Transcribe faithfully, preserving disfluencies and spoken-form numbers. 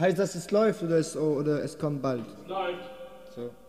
Heißt das, es läuft oder es, oder es kommt bald? Läuft. So.